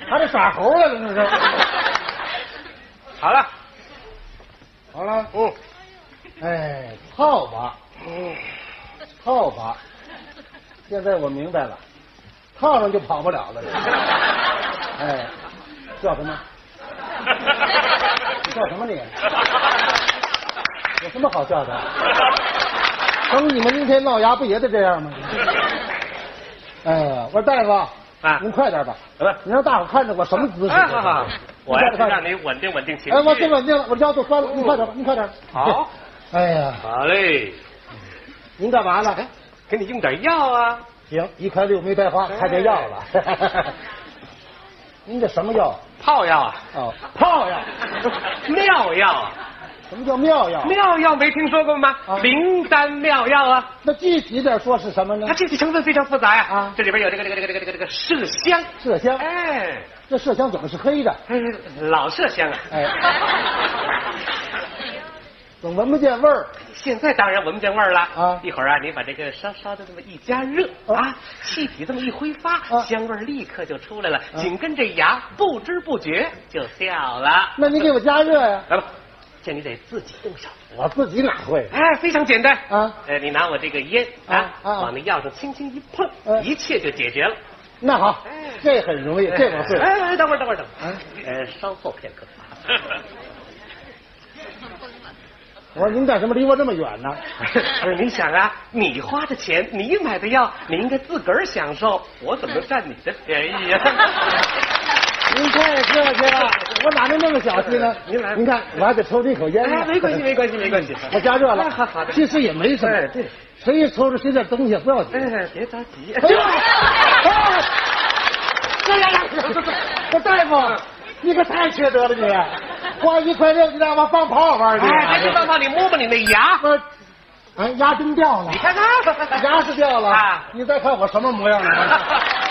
还得耍猴来了，这是。 好了， 好了， 嗯， 哎，套吧，套吧。现在我明白了，套上就跑不了了。哎，叫什么？你叫什么你？有什么好叫的？等你们明天闹牙不也得这样吗？哎呀，我说大夫啊， 您快点吧，你让大伙看着我什么姿势。 好，我要让你稳定稳定情绪。 哎，我挺稳定了，我腰都酸了，你快点吧，你快点。 好。 哎呀， 好嘞。 您干嘛呢？ 给你用点药啊。 行，1块6没白花，开点药了。您这什么药？ 泡药啊。 哦，泡药， 妙药啊。 什么叫妙药？ 妙药没听说过吗？灵丹妙药啊。 那具体点说是什么呢？ 它具体成分非常复杂呀。 啊， 这里边有这个麝香。 麝香。 哎， 这麝香怎么是黑的？ 老麝香啊。 哎，总闻不见味儿。 现在当然闻不见味儿了啊！ 一会儿啊，你把这个稍稍的这么一加热啊，气体这么一挥发，香味立刻就出来了，紧跟这牙不知不觉就掉了。 那你给我加热呀？ 来吧，这你得自己动手。 我自己哪会？ 哎，非常简单啊！ 你拿我这个烟往那药上轻轻一碰，一切就解决了。 那好，这很容易，这我会。 哎，等会儿，稍后片刻。 我说您干什么离我这么远呢？ 不是，你想啊，你花的钱，你买的药，你应该自个儿享受，我怎么能占你的便宜呀？ 您太客气了，我哪能那么小气呢？ 您来， 您看我还得抽这口烟呢。 没关系。 我加热了， 好的。 其实也没什么， 对， 谁抽着谁点东西不要紧。 别着急。 哎呦，这大夫，你可太缺德了你！花1块6，你让我放炮玩去？ 哎，别放炮，你摸摸你那牙。 哎，牙真掉了。 你看看， 牙是掉了。 啊， 你再看我什么模样呢？